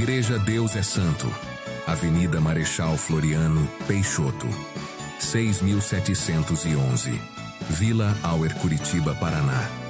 Igreja Deus é Santo, Avenida Marechal Floriano Peixoto, 6.711, Vila Auer, Curitiba, Paraná.